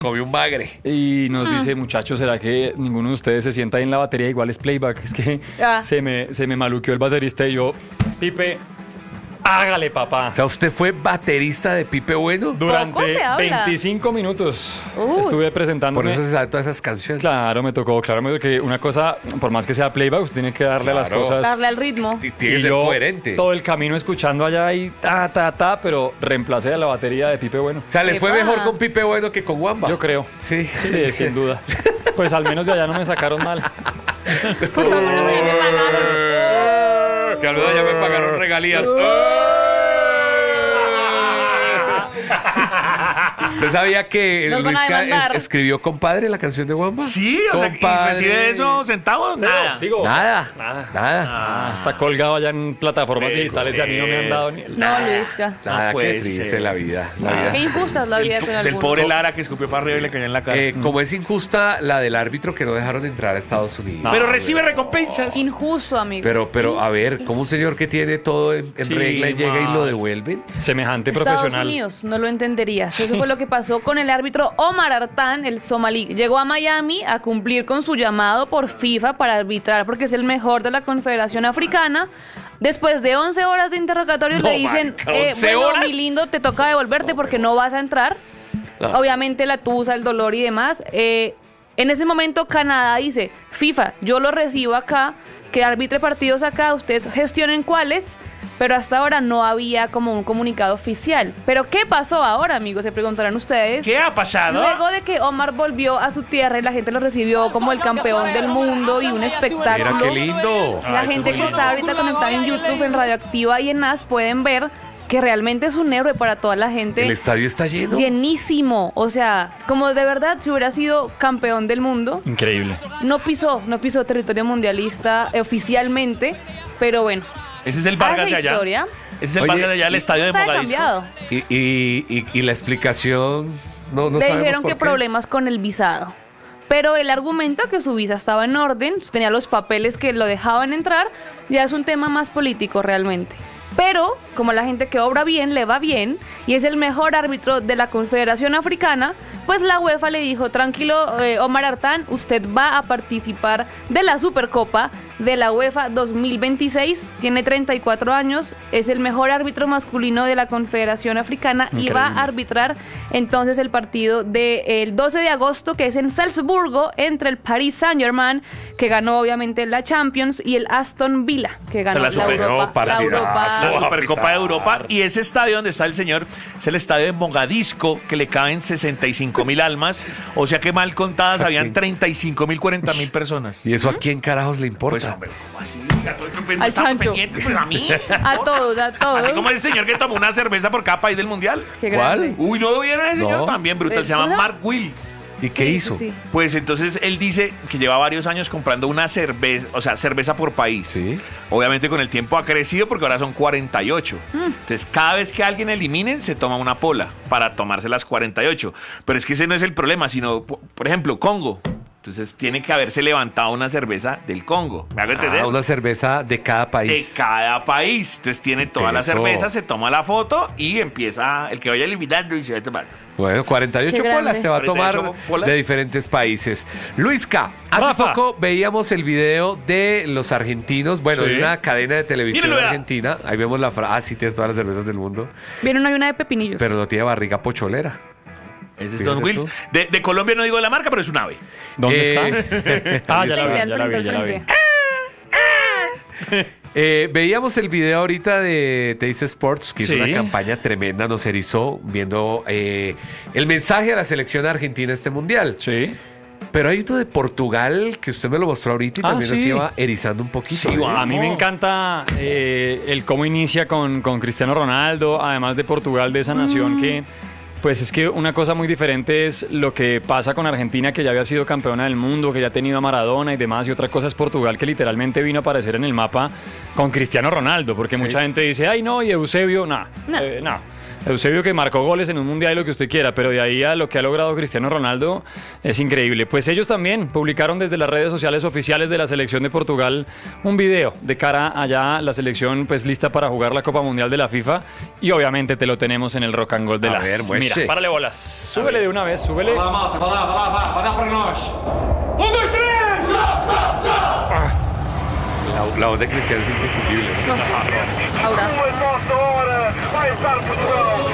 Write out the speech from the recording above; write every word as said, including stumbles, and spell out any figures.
Comió un bagre. Y nos Mm. dice, muchachos, ¿será que ninguno de ustedes se sienta ahí en la batería? Igual es playback. Es que Ah. se, me, se me maluqueó el baterista y yo, Pipe, hágale, papá. O sea, ¿usted fue baterista de Pipe Bueno? Durante Poco se habla. veinticinco minutos Uh. estuve Por presentándome. eso se sabe todas esas canciones. Claro, me tocó, claro, me- que una cosa, por más que sea playback, usted tiene que darle a las Claro. cosas. Darle al ritmo. T- Tiene Y que ser yo coherente. todo el camino escuchando allá y ta, ta, ta, pero reemplacé a la batería de Pipe Bueno. O sea, le fue Epa. mejor con Pipe Bueno que con Wamba. Yo creo. Sí. Sí, sin duda. Pues al menos de allá no me sacaron mal. Por lo menos ahí me pagaron. Es que al menos ya me pagaron regalías. ¿Usted sabía que Nos van a Luisca demandar. es- escribió Compadre, la canción de Wamba? Sí, o sea, ¿y Compadre. recibe eso centavos? Nada. Digo, Nada. Nada. Nada. Ah, está colgado allá en plataformas Puede digitales y a mí no me han ser. dado ni el... No, Luisca. Nada, qué puede triste ser. la vida. La Nada. vida. Qué injusta es la vida Del, con del algunos. pobre Lara que escupió para arriba y le cayó en la cara. Eh, como es injusta la del árbitro que no dejaron entrar a Estados Unidos. No. Pero recibe recompensas. Injusto, amigo. Pero, pero, a ver, ¿cómo un señor que tiene todo en, en Sí, regla y llega y lo mal. devuelven? Semejante Estados profesional. Unidos, no lo entenderías. Eso fue lo que pasó con el árbitro Omar Artan, el somalí. Llegó a Miami a cumplir con su llamado por FIFA para arbitrar porque es el mejor de la Confederación Africana. Después de once horas de interrogatorios No, le dicen, marica, eh, ¿once bueno, horas? mi lindo, te toca devolverte porque no vas a entrar. No. Obviamente la tusa, el dolor y demás. Eh, en ese momento Canadá dice, FIFA, yo lo recibo acá, que arbitre partidos acá, ustedes gestionen cuáles, pero hasta ahora no había como un comunicado oficial. ¿Pero qué pasó ahora, amigos? Se preguntarán ustedes. ¿Qué ha pasado? Luego de que Omar volvió a su tierra y la gente lo recibió como el campeón del mundo y un Mira espectáculo. qué lindo. La gente que está ahorita conectada en YouTube, en Radioactiva y en N A S pueden ver que realmente es un héroe para toda la gente. El estadio está lleno. Llenísimo, o sea, como de verdad si hubiera sido campeón del mundo, Increíble. no pisó, no pisó territorio mundialista eh, oficialmente, pero bueno, Ese es el Vargas hace de allá. historia, Ese es el Oye, Vargas de allá, el estadio de está Mogadiscio. cambiado. Y, y, y, y la explicación, no, no Le sabemos dijeron por que qué. problemas con el visado. Pero él argumenta que su visa estaba en orden, tenía los papeles que lo dejaban entrar, ya es un tema más político realmente. Pero, como la gente que obra bien, le va bien, y es el mejor árbitro de la Confederación Africana, pues la UEFA le dijo, tranquilo, eh, Omar Artan, usted va a participar de la Supercopa de la UEFA dos mil veintiséis, tiene treinta y cuatro años, es el mejor árbitro masculino de la Confederación Africana y Increíble. va a arbitrar entonces el partido del doce de agosto, que es en Salzburgo, entre el Paris Saint-Germain, que ganó obviamente la Champions, y el Aston Villa, que ganó la la, Super- Europa, no, la partidazo. Europa. La Ah, Supercopa de Europa. apretar. Y ese estadio donde está el señor es el estadio de Mogadisco, que le caben sesenta y cinco mil almas. O sea que mal contadas habían treinta y cinco mil, cuarenta mil personas. ¿Y eso a quién carajos le importa? Pues hombre, ¿cómo así? A todo el mundo Al estaba chancho. pendiente, pues, a mí. A todos, a todos. Así como el señor que tomó una cerveza por cada país del mundial. Qué ¿Cuál? grande. Uy, ¿no lo vieron a ese No. señor? También brutal. Eh, Se llama ¿cómo se llama? Mark Wills. ¿Y qué Sí, hizo? sí, sí. Pues entonces él dice que lleva varios años comprando una cerveza, o sea, cerveza por país. Sí. Obviamente con el tiempo ha crecido porque ahora son cuarenta y ocho. Mm. Entonces cada vez que alguien eliminen se toma una pola para tomarse las cuarenta y ocho. Pero es que ese no es el problema, sino, por por ejemplo, Congo. Entonces tiene que haberse levantado una cerveza del Congo. ¿Me hago entender? Ah, una cerveza de cada De país. cada país. Entonces tiene toda la Eso. cerveza, se toma la foto y empieza el que vaya eliminando y se va a tomar. Bueno, cuarenta y ocho Qué grande. polas se va a tomar cuarenta y ocho polas. de diferentes países. Luisca, hace Rafa. poco veíamos el video de los argentinos, bueno, Sí. de una cadena de televisión Míralo, vea. argentina. Ahí vemos la frase, ah, sí, tienes todas las cervezas del mundo, Vieron, hay una de pepinillos. pero no tiene barriga pocholera. Ese es Fíjate Don Wills. tú. De, de Colombia no digo la marca, pero es un ave. ¿Dónde Eh, está? Ah, ya la Frente, vi, al ya la frente, vi, al ya la vi. frente. Eh, veíamos el video ahorita de Teis Sports, que Sí. hizo una campaña tremenda, nos erizó viendo eh, el mensaje a la selección argentina este mundial. Sí. Pero hay otro de Portugal que usted me lo mostró ahorita y Ah, también nos sí. iba erizando un poquito. Sí, ¿eh? va. A mí me encanta eh, el cómo inicia con, con Cristiano Ronaldo, además de Portugal, de esa nación que, pues es que una cosa muy diferente es lo que pasa con Argentina, que ya había sido campeona del mundo, que ya ha tenido a Maradona y demás, y otra cosa es Portugal, que literalmente vino a aparecer en el mapa con Cristiano Ronaldo, porque Sí. mucha gente dice, ay no, y Eusebio, no, No. eh, no. Eusebio que marcó goles en un mundial y lo que usted quiera, pero de ahí a lo que ha logrado Cristiano Ronaldo es increíble. Pues ellos también publicaron desde las redes sociales oficiales de la selección de Portugal un video de cara allá la selección pues lista para jugar la Copa Mundial de la FIFA y obviamente te lo tenemos en el Rock and Roll de A las. ver, muestre. Mira, párale bolas. Súbele de una vez, súbele. Vai lá, malta, vai lá, vai lá, vai, vai dar para nós. Um, dois, três! La, la voz de Cristiano es inconfundible. Ahora. Duas nossa hora, vai estar Portugal.